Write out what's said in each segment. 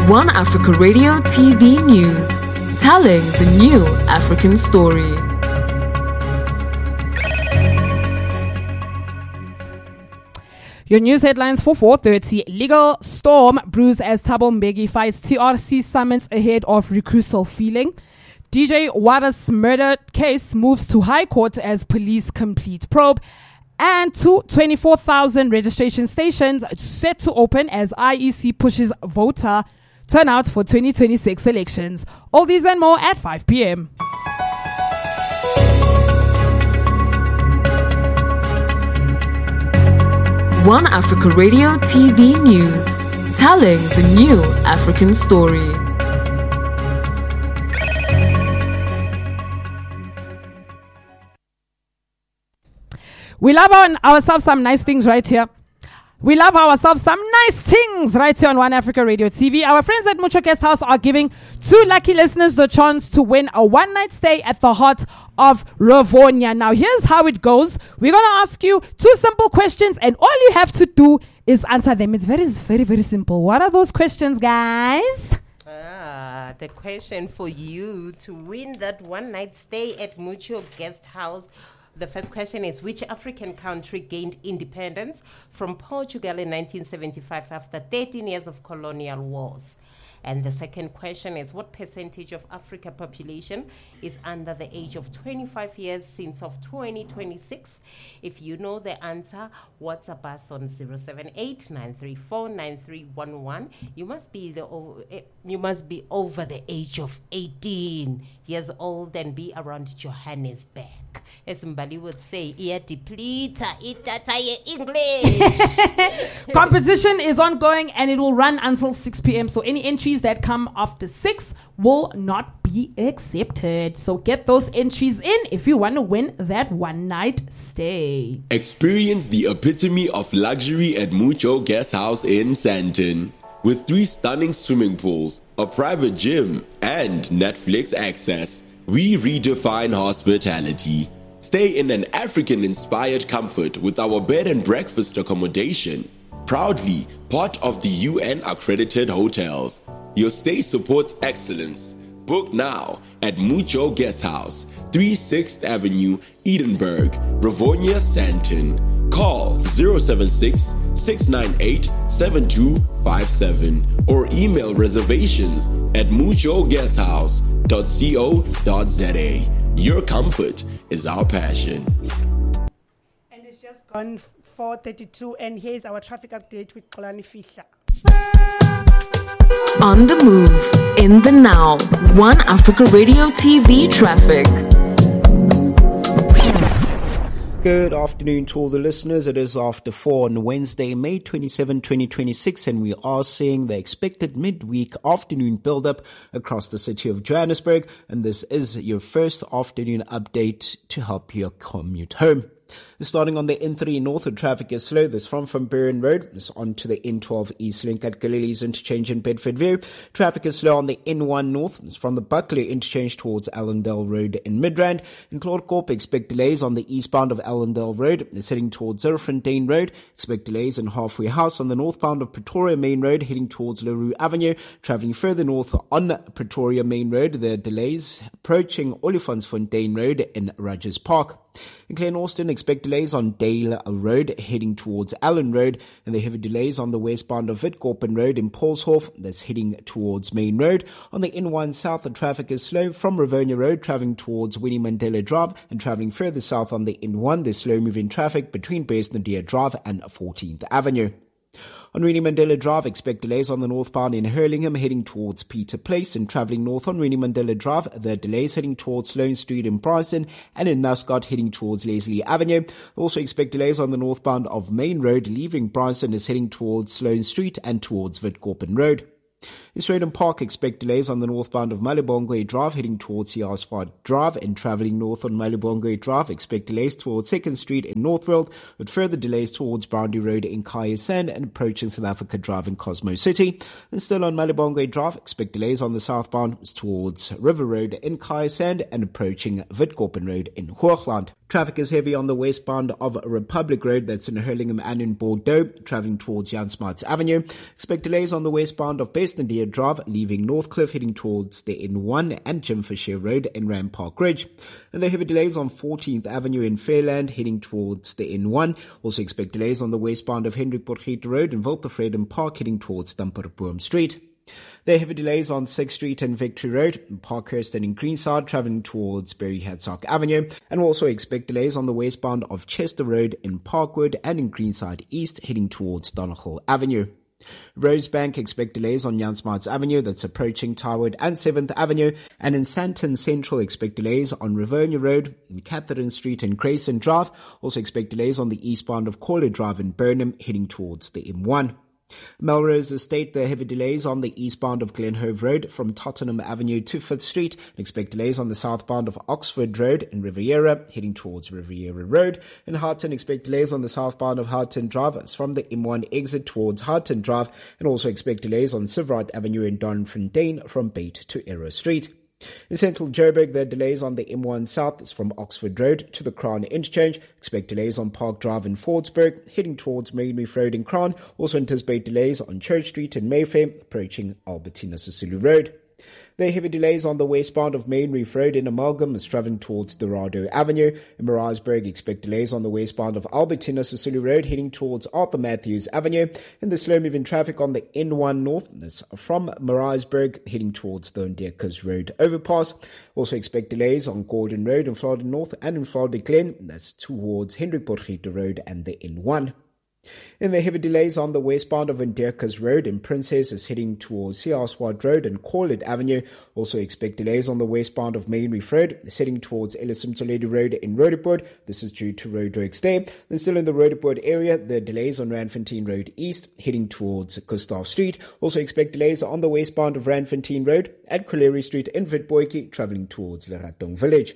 One Africa Radio TV News, telling the new African story. Your news headlines for 4:30. Legal storm brews as Thabo Mbeki fights TRC summons ahead of recusal feeling. DJ Wada's murder case moves to High Court as police complete probe. And 24,000 registration stations set to open as IEC pushes voter turnout for 2026 elections. All these and more at 5 p.m. One Africa Radio TV News, telling the new African story. We love ourselves some nice things right here. We love ourselves some nice things right here on One Africa Radio TV. Our friends at Mucho Guest House are giving 2 lucky listeners the chance to win a one-night stay at the heart of Rivonia. Now, here's how it goes. We're going to ask you 2 simple questions, and all you have to do is answer them. It's very, very, very simple. What are those questions, guys? The question for you to win that one-night stay at Mucho Guest House. The first question is, which African country gained independence from Portugal in 1975 after 13 years of colonial wars? And the second question is, what percentage of Africa population is under the age of 25 years since of 2026? If you know the answer, WhatsApp us on 078-934-9311. You must be over the age of 18 years old and be around Johannesburg. As Mbali would say, English. Competition is ongoing and it will run until 6 p.m. So any entries that come after 6 will not be accepted. So get those entries in if you want to win that one-night stay. Experience the epitome of luxury at Mucho Guest House in Sandton. With 3 stunning swimming pools, a private gym, and Netflix access, we redefine hospitality. Stay in an African-inspired comfort with our bed and breakfast accommodation. Proudly part of the UN-accredited hotels. Your stay supports excellence. Book now at Mucho Guest House, 36th Avenue, Edinburgh, Rivonia, Sandton. Call 076-698-7257 or email reservations at muchoguesthouse.co.za. Your comfort is our passion. And it's just gone 4:32, and here's our traffic update with Xolani Fihla. On the move, in the now, One Africa Radio TV traffic. Good afternoon to all the listeners. It is after 4 on Wednesday, May 27, 2026, and we are seeing the expected midweek afternoon build-up across the city of Johannesburg, and this is your first afternoon update to help you commute home. Starting on the N3 North, the traffic is slow. This from Buren Road is on to the N12 East Link at Galilee's interchange in Bedford View. Traffic is slow on the N1 North. It's from the Buckley interchange towards Allendale Road in Midrand. In Claude Corp, expect delays on the eastbound of Allendale Road. It's heading towards Zerfontein Road. Expect delays in Halfway House on the northbound of Pretoria Main Road, heading towards Leroux Avenue. Traveling further north on Pretoria Main Road, there are delays approaching Olifantsfontein Road in Rogers Park. In Glen Austin, expect delays on Dale Road heading towards Allen Road, and the heavy delays on the westbound of Witkoppen Road in Paulshof that's heading towards Main Road. On the N1 South, the traffic is slow from Rivonia Road traveling towards Winnie Mandela Drive, and traveling further south on the N1, there's slow moving traffic between Besnadia Drive and 14th Avenue. On Winnie Mandela Drive, expect delays on the northbound in Hurlingham heading towards Peter Place, and travelling north on Winnie Mandela Drive, the delays heading towards Sloane Street in Brighton, and in Nuscott heading towards Leslie Avenue. Also expect delays on the northbound of Main Road, leaving Brighton is heading towards Sloane Street and towards Witkoppen Road. In Straydon Park, expect delays on the northbound of Malibongwe Drive heading towards Siasford Drive, and travelling north on Malibongwe Drive, expect delays towards 2nd Street in Northworld, with further delays towards Boundary Road in Kayasand and approaching South Africa Drive in Cosmo City. And still on Malibongwe Drive, expect delays on the southbound towards River Road in Kayasand and approaching Witkoppen Road in Hoogland. Traffic is heavy on the westbound of Republic Road, that's in Hurlingham and in Bordeaux, travelling towards Jan Smuts Avenue. Expect delays on the westbound of Besnadia Collier Drive, leaving Northcliffe heading towards the N1 and Jim Fisher Road in Ram Park Ridge. And there are heavy delays on 14th Avenue in Fairland heading towards the N1. Also expect delays on the westbound of Hendrik Potgieter Road in Wiltevreden Park heading towards Stamperboom Street. There are heavy delays on 6th Street and Victory Road, in Parkhurst and in Greenside, travelling towards Berry Hadsock Avenue. And also expect delays on the westbound of Chester Road in Parkwood and in Greenside East, heading towards Donegal Avenue. Rosebank expect delays on Jan Smuts Avenue that's approaching Tywood and 7th Avenue, and in Sandton Central expect delays on Rivonia Road, in Catherine Street and Grayson Drive. Also expect delays on the eastbound of Collier Drive in Burnham, heading towards the M1. Melrose Estate, there are heavy delays on the eastbound of Glenhove Road from Tottenham Avenue to 5th Street, and expect delays on the southbound of Oxford Road in Riviera, heading towards Riviera Road. In Harton, expect delays on the southbound of Harton Drive from the M1 exit towards Harton Drive, and also expect delays on Sivrite Avenue in Donfontein from Bait to Arrow Street. In central Joburg, there are delays on the M1 South from Oxford Road to the Crown Interchange. Expect delays on Park Drive in Fordsburg, heading towards Main Road in Crown. Also anticipate delays on Church Street in Mayfair, approaching Albertina Sisulu Road. There are heavy delays on the westbound of Main Reef Road in Amalgam as travelling towards Dorado Avenue. In Maritzburg, expect delays on the westbound of Albertina Sisulu Road heading towards Arthur Matthews Avenue. And the slow-moving traffic on the N1 North, that's from Maritzburg heading towards the Ndekas Road overpass. Also expect delays on Gordon Road in Florida North and in Florida Glen, that's towards Hendrik Potgieter Road and the N1. In the heavy delays on the westbound of Ndekas Road in Princess is heading towards Searsward Road and Corlett Avenue. Also expect delays on the westbound of Main Reef Road, heading towards Ellison Toledo Road in Roodepoort. This is due to roadworks there. Then still in the Roodepoort area, there are delays on Randfontein Road East, heading towards Gustav Street. Also expect delays on the westbound of Randfontein Road at Colery Street in Witbooi, travelling towards Leratong Village.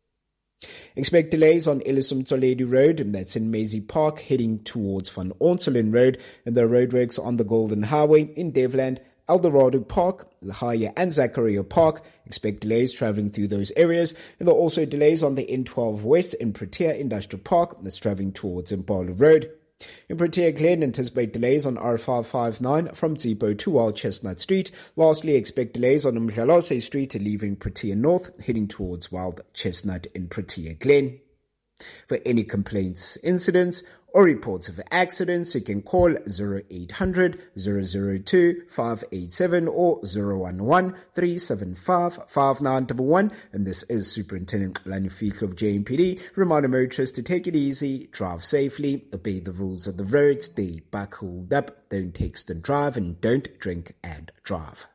Expect delays on Ellison Toledo Road, and that's in Maisie Park, heading towards Van Onselen Road, and there are roadworks on the Golden Highway in Devland, Eldorado Park, Lahaya and Zachariah Park. Expect delays travelling through those areas, and there are also delays on the N12 West in Protea Industrial Park, that's travelling towards Impala Road. In Protea Glen, anticipate delays on R559 from Zibo to Wild Chestnut Street. Lastly, expect delays on Mdlalose Street leaving Protea North, heading towards Wild Chestnut in Protea Glen. For any complaints, incidents, or reports of accidents, you can call 0800 002 587 or 011 375 5911. And this is Superintendent Lani Fiedler of JMPD. Reminder motorists to take it easy, drive safely, obey the rules of the road, stay back, hold up, don't text and drive, and don't drink and drive.